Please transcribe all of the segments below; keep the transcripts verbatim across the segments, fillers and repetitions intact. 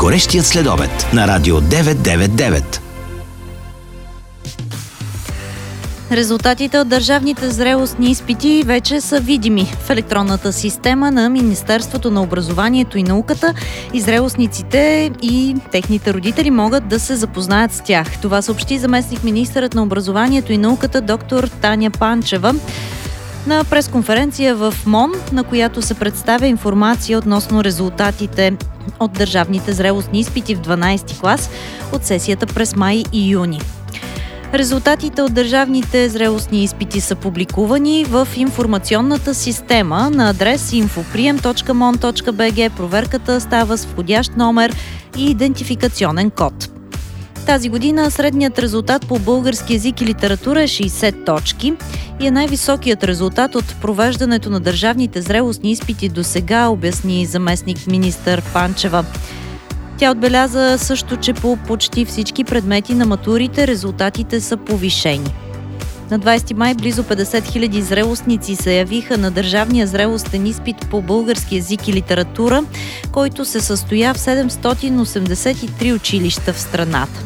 Горещият следобед на Радио деветстотин деветдесет и девет. Резултатите от държавните зрелостни изпити вече са видими в електронната система на Министерството на образованието и науката и зрелостниците и техните родители могат да се запознаят с тях. Това съобщи заместник-министърът на образованието и науката доктор Таня Панчева на пресконференция в МОН, на която се представя информация относно резултатите от държавните зрелостни изпити в дванадесети клас от сесията през май и юни. Резултатите от държавните зрелостни изпити са публикувани в информационната система на адрес инфоприем точка мон точка би джи. Проверката става с входящ номер и идентификационен код. Тази година средният резултат по български език и литература е шейсет точки и е най-високият резултат от провеждането на държавните зрелостни изпити до сега, обясни заместник министър Панчева. Тя отбеляза също, че по почти всички предмети на матурите резултатите са повишени. На двадесети май близо петдесет хиляди зрелостници се явиха на държавния зрелостен изпит по български език и литература, който се състоя в седемстотин осемдесет и три училища в страната.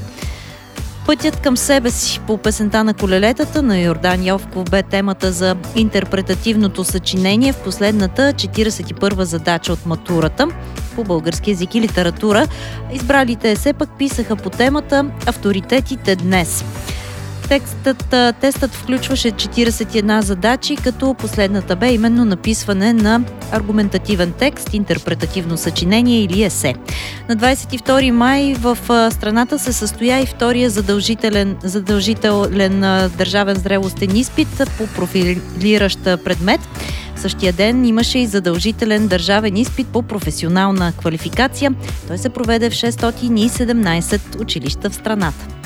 Пътят към себе си по песента на колелетата на Йордан Йовков бе темата за интерпретативното съчинение в последната четиридесет и първа задача от матурата по български език и литература. Избралите есе пък писаха по темата «Авторитетите днес». Текстът, тестът включваше четиридесет и една задачи, като последната бе именно написване на аргументативен текст, интерпретативно съчинение или есе. На двадесет и втори май в страната се състоя и втория задължителен, задължителен държавен зрелостен изпит по профилиращ предмет. В същия ден имаше и задължителен държавен изпит по професионална квалификация. Той се проведе в шестстотин и седемнадесет училища в страната.